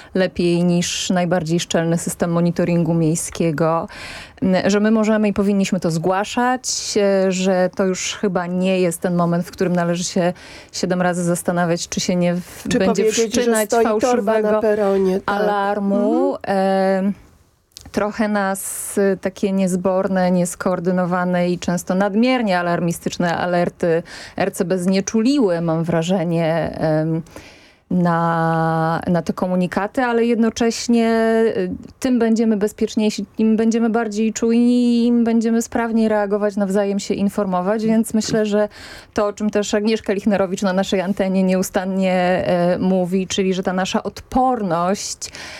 lepiej niż najbardziej szczelny system monitoringu miejskiego, że my możemy i powinniśmy to zgłaszać, że to już chyba nie jest ten moment, w którym należy się 7 razy zastanawiać, czy się nie będzie wszczynać fałszywego na peronie, tak. alarmu. Trochę nas takie niezborne, nieskoordynowane i często nadmiernie alarmistyczne alerty RCB znieczuliły, mam wrażenie, na te komunikaty, ale jednocześnie tym będziemy bezpieczniejsi, im będziemy bardziej czujni, im będziemy sprawniej reagować, nawzajem się informować, więc myślę, że to, o czym też Agnieszka Lichnerowicz na naszej antenie nieustannie mówi, czyli że ta nasza odporność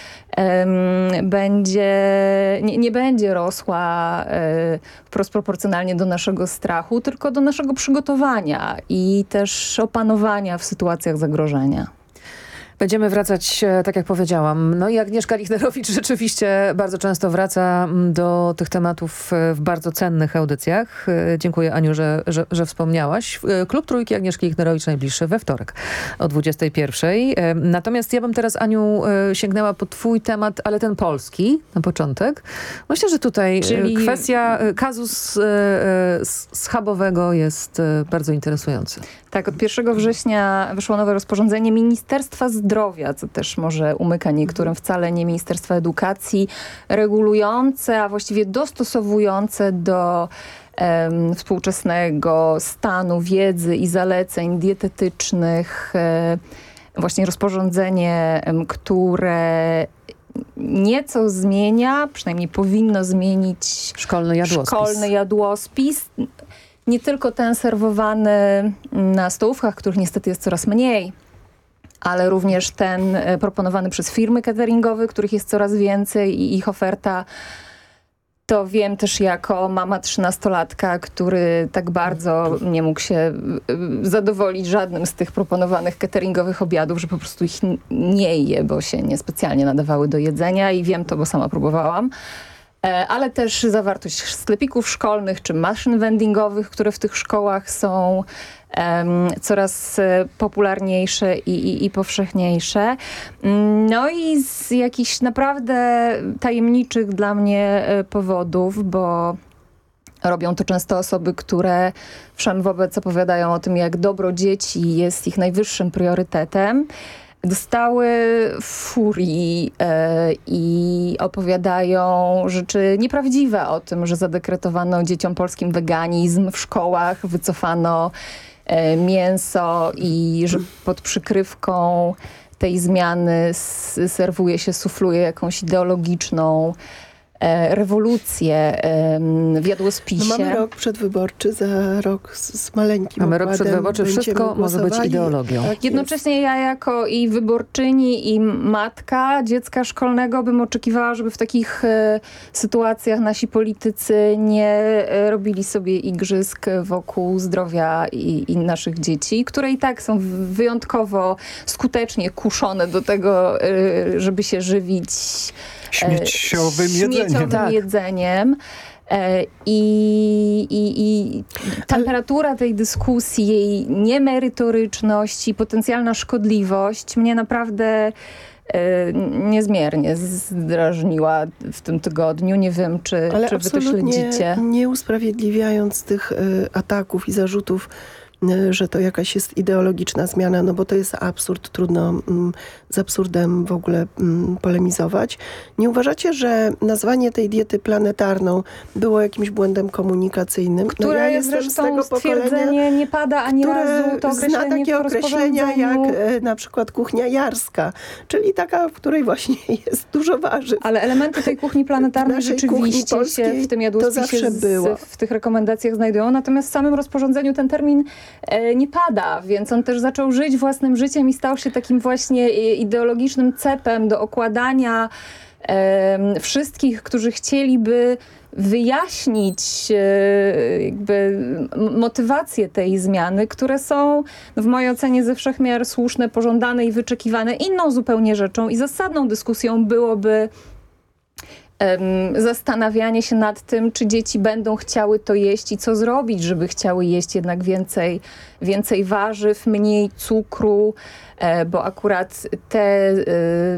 nie będzie rosła wprost proporcjonalnie do naszego strachu, tylko do naszego przygotowania i też opanowania w sytuacjach zagrożenia. Będziemy wracać, tak jak powiedziałam. No i Agnieszka Lichnerowicz rzeczywiście bardzo często wraca do tych tematów w bardzo cennych audycjach. Dziękuję, Aniu, że wspomniałaś. Klub Trójki Agnieszki Lichnerowicz najbliższy we wtorek o 21:00. Natomiast ja bym teraz, Aniu, sięgnęła po twój temat, ale ten polski na początek. Myślę, że tutaj kwestia kazus schabowego jest bardzo interesujący. Tak, od 1 września wyszło nowe rozporządzenie Ministerstwa Zdrowia, co też może umyka niektórym, wcale nie Ministerstwa Edukacji, regulujące, a właściwie dostosowujące do współczesnego stanu wiedzy i zaleceń dietetycznych właśnie rozporządzenie, które nieco zmienia, przynajmniej powinno zmienić szkolny jadłospis. Nie tylko ten serwowany na stołówkach, których niestety jest coraz mniej, ale również ten proponowany przez firmy cateringowe, których jest coraz więcej i ich oferta. To wiem też jako mama 13-latka, który tak bardzo nie mógł się zadowolić żadnym z tych proponowanych cateringowych obiadów, że po prostu ich nie je, bo się niespecjalnie nadawały do jedzenia i wiem to, bo sama próbowałam. Ale też zawartość sklepików szkolnych czy maszyn vendingowych, które w tych szkołach są coraz popularniejsze i powszechniejsze. No i z jakichś naprawdę tajemniczych dla mnie powodów, bo robią to często osoby, które wszem wobec opowiadają o tym, jak dobro dzieci jest ich najwyższym priorytetem. Dostały furii i opowiadają rzeczy nieprawdziwe o tym, że zadekretowano dzieciom polskim weganizm w szkołach, wycofano mięso i że pod przykrywką tej zmiany sufluje jakąś ideologiczną rewolucję w jadłospisie. No mamy rok przedwyborczy, za rok z maleńkim Mamy rok przedwyborczy, wszystko może być ideologią. Tak jednocześnie ja jako i wyborczyni, i matka dziecka szkolnego bym oczekiwała, żeby w takich sytuacjach nasi politycy nie robili sobie igrzysk wokół zdrowia i naszych dzieci, które i tak są wyjątkowo skutecznie kuszone do tego, żeby się żywić śmieciowym jedzeniem. I temperatura tej dyskusji, jej niemerytoryczność i potencjalna szkodliwość mnie naprawdę niezmiernie zdrażniła w tym tygodniu. Nie wiem, czy wy to śledzicie. Nie usprawiedliwiając tych ataków i zarzutów, że to jakaś jest ideologiczna zmiana, no bo to jest absurd, trudno z absurdem w ogóle polemizować. Nie uważacie, że nazwanie tej diety planetarną było jakimś błędem komunikacyjnym? Które ja jest zresztą stwierdzenie nie pada ani razu, to określenie zna takie określenia jak na przykład kuchnia jarska, czyli taka, w której właśnie jest dużo warzyw. Ale elementy tej kuchni planetarnej rzeczywiście się w tym jadłospisie w tych rekomendacjach znajdują, natomiast w samym rozporządzeniu ten termin nie pada, więc on też zaczął żyć własnym życiem i stał się takim właśnie ideologicznym cepem do okładania wszystkich, którzy chcieliby wyjaśnić jakby motywacje tej zmiany, które są w mojej ocenie ze wszechmiar słuszne, pożądane i wyczekiwane. Inną zupełnie rzeczą i zasadną dyskusją byłoby zastanawianie się nad tym, czy dzieci będą chciały to jeść i co zrobić, żeby chciały jeść jednak więcej warzyw, mniej cukru, bo akurat te